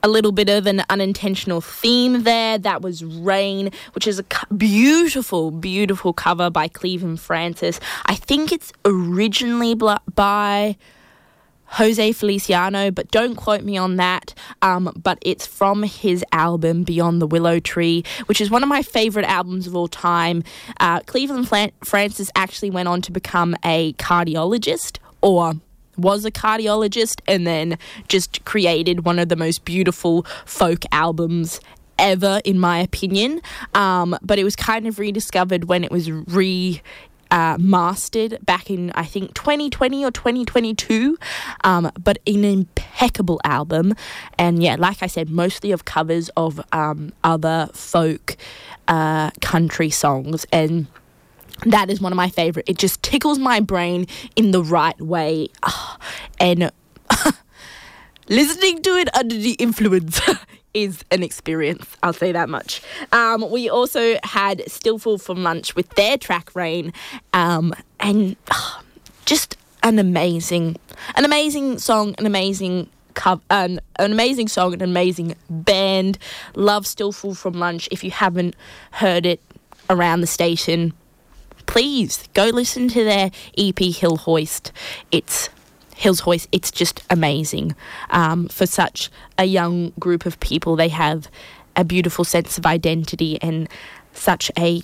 a little bit of an unintentional theme there. That was Rain, which is a beautiful, beautiful cover by Cleveland Francis. I think it's originally by Jose Feliciano, but don't quote me on that. But it's from his album Beyond the Willow Tree, which is one of my favourite albums of all time. Cleveland Francis actually went on to become a cardiologist, or was a cardiologist, and then just created one of the most beautiful folk albums ever, in my opinion. But it was kind of rediscovered when it was mastered back in, I think, 2020 or 2022, but an impeccable album. And yeah, like I said, mostly of covers of other folk country songs, and that is one of my favourite. It just tickles my brain in the right way. And listening to it under the influence is an experience, I'll say that much. We also had Stillful from Lunch with their track Rain, and just an amazing song, an amazing song, an amazing band. Love Stillful from Lunch. If you haven't heard it around the station, please go listen to their EP Hills Hoist. It's just amazing. For such a young group of people, they have a beautiful sense of identity and such a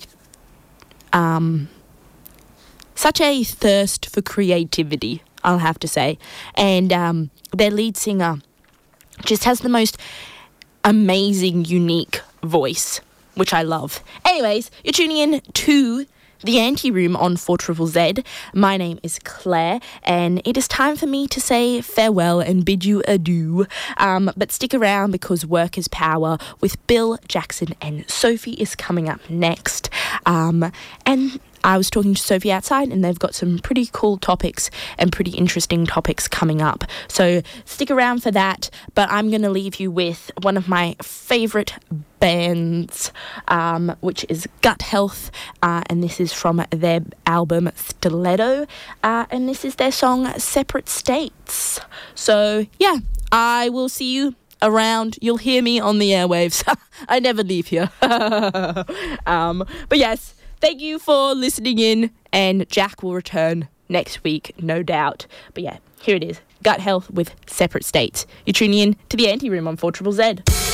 thirst for creativity, I'll have to say. And their lead singer just has the most amazing, unique voice, which I love. Anyways, you're tuning in to The Anteroom on 4ZZZ. My name is Claire, and it is time for me to say farewell and bid you adieu. But stick around, because Work is Power with Bill Jackson and Sophie is coming up next. And I was talking to Sophie outside, and they've got some pretty cool topics and pretty interesting topics coming up. So stick around for that. But I'm going to leave you with one of my favourite bands, which is Gut Health, and this is from their album Stiletto, and this is their song Separate States. So yeah, I will see you around. You'll hear me on the airwaves. I never leave here. But yes, thank you for listening in, and Jack will return next week, no doubt. But yeah, here it is, Gut Health with Separate States. You're tuning in to The Anteroom on 4ZZZ.